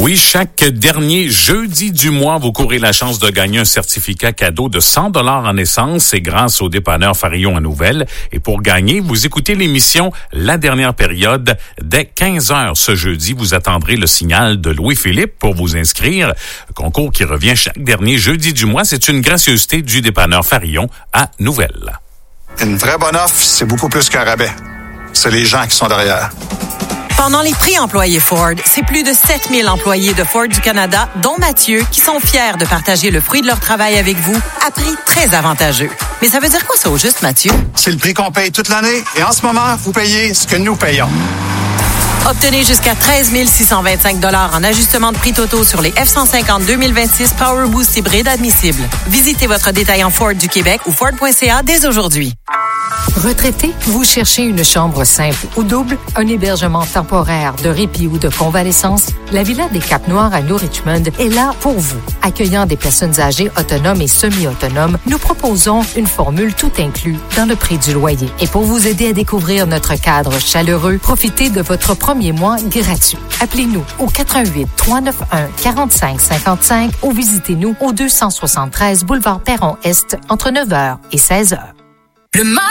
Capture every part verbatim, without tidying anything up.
Oui, chaque dernier jeudi du mois, vous courez la chance de gagner un certificat cadeau de cent dollars en essence. C'est grâce au dépanneur Farillon à Nouvelle. Et pour gagner, vous écoutez l'émission La Dernière Période. Dès quinze heures ce jeudi, vous attendrez le signal de Louis-Philippe pour vous inscrire. Un concours qui revient chaque dernier jeudi du mois. C'est une gracieuseté du dépanneur Farillon à Nouvelle. Une vraie bonne offre, c'est beaucoup plus qu'un rabais. C'est les gens qui sont derrière. Pendant les prix employés Ford, c'est plus de sept mille employés de Ford du Canada, dont Mathieu, qui sont fiers de partager le fruit de leur travail avec vous à prix très avantageux. Mais ça veut dire quoi ça au juste, Mathieu? C'est le prix qu'on paye toute l'année et en ce moment, vous payez ce que nous payons. Obtenez jusqu'à treize mille six cent vingt-cinq dollars en ajustement de prix totaux sur les F cent cinquante deux mille vingt-six Power Boost hybride admissibles. Visitez votre détaillant Ford du Québec ou Ford point C A dès aujourd'hui. Retraité, vous cherchez une chambre simple ou double, un hébergement temporaire de répit ou de convalescence? La Villa des Cap-Noirs à New Richmond est là pour vous. Accueillant des personnes âgées autonomes et semi-autonomes, nous proposons une formule tout inclus dans le prix du loyer. Et pour vous aider à découvrir notre cadre chaleureux, profitez de votre premier mois gratuit. Appelez-nous au quatre un huit, trois neuf un, quatre cinq cinq cinq ou visitez-nous au deux cent soixante-treize boulevard Perron-Est entre neuf heures et seize heures. Le My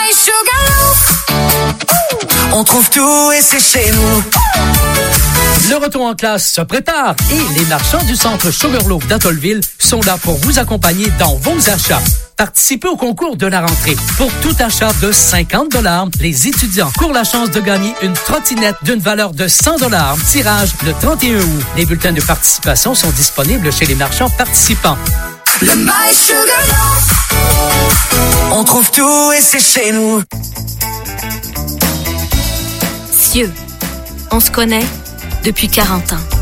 Sugar, on trouve tout et c'est chez nous. Le retour en classe se prépare et les marchands du centre Sugarloaf d'Atollville sont là pour vous accompagner dans vos achats. Participez au concours de la rentrée. Pour tout achat de cinquante dollars, les étudiants courent la chance de gagner une trottinette d'une valeur de cent dollars. Tirage le trente et un août. Les bulletins de participation sont disponibles chez les marchands participants. Le My Sugar, on trouve tout et c'est chez nous. Cieux, on se connaît depuis quarante ans.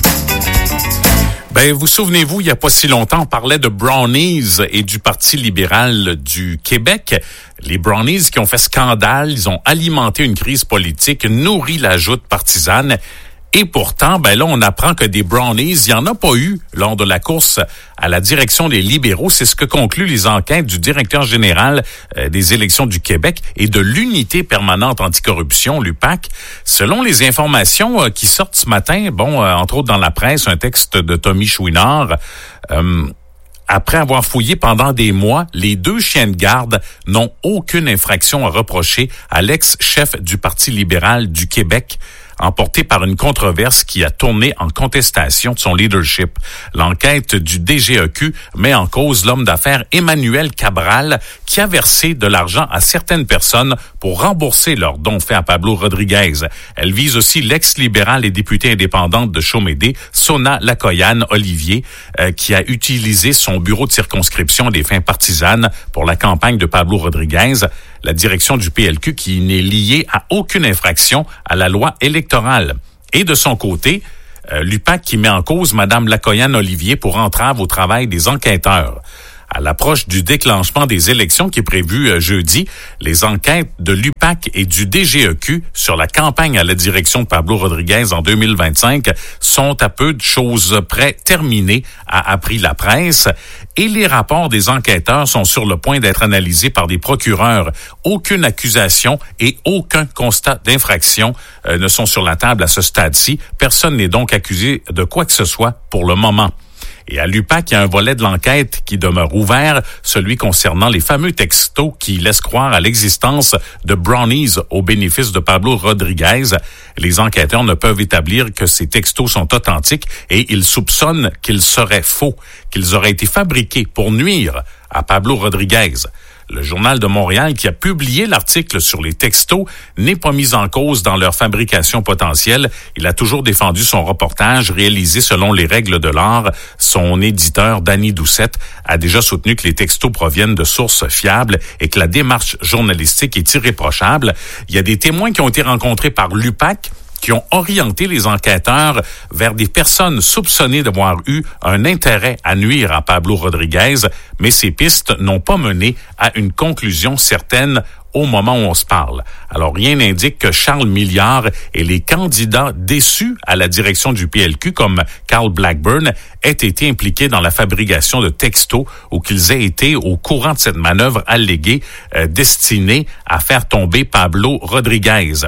Ben, vous souvenez-vous, il n'y a pas si longtemps, on parlait de Brownies et du Parti libéral du Québec. Les Brownies qui ont fait scandale, ils ont alimenté une crise politique, nourri la joute partisane. Et pourtant, ben là, on apprend que des brownies, il n'y en a pas eu lors de la course à la direction des libéraux. C'est ce que concluent les enquêtes du directeur général euh, des élections du Québec et de l'unité permanente anticorruption, l'U P A C. Selon les informations euh, qui sortent ce matin, bon, euh, entre autres dans la presse, un texte de Tommy Chouinard, euh, après avoir fouillé pendant des mois, les deux chiens de garde n'ont aucune infraction à reprocher à l'ex-chef du Parti libéral du Québec, emporté par une controverse qui a tourné en contestation de son leadership. L'enquête du D G E Q met en cause l'homme d'affaires Emmanuel Cabral, qui a versé de l'argent à certaines personnes pour rembourser leurs dons faits à Pablo Rodriguez. Elle vise aussi l'ex-libérale et députée indépendante de Chaumédé, Sona Lacoyane-Olivier, euh, qui a utilisé son bureau de circonscription à des fins partisanes pour la campagne de Pablo Rodriguez. La direction du P L Q qui n'est liée à aucune infraction à la loi électorale. Et de son côté, euh, l'U P A C qui met en cause Mme Lacoyane-Olivier pour entrave au travail des enquêteurs. À l'approche du déclenchement des élections qui est prévu euh, jeudi, les enquêtes de l'U P A C et du D G E Q sur la campagne à la direction de Pablo Rodriguez en deux mille vingt-cinq sont à peu de choses près terminées, a appris la presse. Et les rapports des enquêteurs sont sur le point d'être analysés par des procureurs. Aucune accusation et aucun constat d'infraction euh, ne sont sur la table à ce stade-ci. Personne n'est donc accusé de quoi que ce soit pour le moment. Et à l'U P A C, il y a un volet de l'enquête qui demeure ouvert, celui concernant les fameux textos qui laissent croire à l'existence de brownies au bénéfice de Pablo Rodriguez. Les enquêteurs ne peuvent établir que ces textos sont authentiques et ils soupçonnent qu'ils seraient faux, qu'ils auraient été fabriqués pour nuire à Pablo Rodriguez. Le Journal de Montréal, qui a publié l'article sur les textos, n'est pas mis en cause dans leur fabrication potentielle. Il a toujours défendu son reportage réalisé selon les règles de l'art. Son éditeur, Danny Doucette, a déjà soutenu que les textos proviennent de sources fiables et que la démarche journalistique est irréprochable. Il y a des témoins qui ont été rencontrés par l'U P A C, qui ont orienté les enquêteurs vers des personnes soupçonnées d'avoir eu un intérêt à nuire à Pablo Rodriguez, mais ces pistes n'ont pas mené à une conclusion certaine au moment où on se parle. Alors, rien n'indique que Charles Milliard et les candidats déçus à la direction du P L Q, comme Carl Blackburn, aient été impliqués dans la fabrication de textos ou qu'ils aient été au courant de cette manœuvre alléguée euh, destinée à faire tomber Pablo Rodriguez.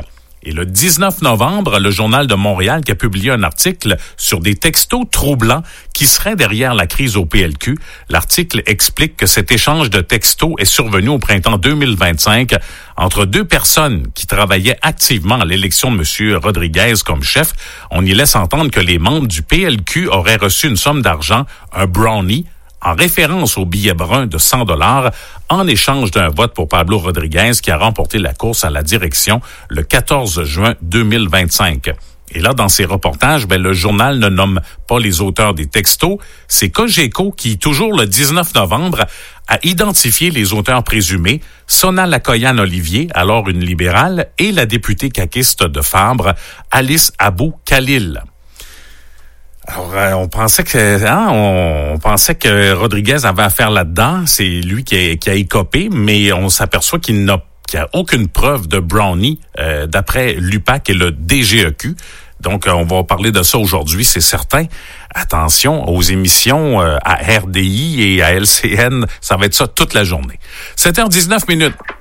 Et le dix-neuf novembre, le Journal de Montréal qui a publié un article sur des textos troublants qui seraient derrière la crise au P L Q. L'article explique que cet échange de textos est survenu au printemps deux mille vingt-cinq entre deux personnes qui travaillaient activement à l'élection de M. Rodriguez comme chef. On y laisse entendre que les membres du P L Q auraient reçu une somme d'argent, un brownie, en référence au billet brun de cent dollars en échange d'un vote pour Pablo Rodriguez qui a remporté la course à la direction le quatorze juin deux mille vingt-cinq. Et là, dans ces reportages, ben, le journal ne nomme pas les auteurs des textos. C'est Cogeco qui, toujours le dix-neuf novembre, a identifié les auteurs présumés, Sona Lakoyan-Olivier, alors une libérale, et la députée caquiste de Fabre, Alice Abou-Khalil. Alors, euh, on pensait que hein, on, on pensait que Rodriguez avait affaire là-dedans. C'est lui qui a, qui a écopé, mais on s'aperçoit qu'il n'a qu'il n'y a aucune preuve de brownie euh, d'après l'U P A C et le D G E Q. Donc, euh, on va parler de ça aujourd'hui, c'est certain. Attention aux émissions euh, à R D I et à L C N, ça va être ça toute la journée. sept heures dix-neuf minutes.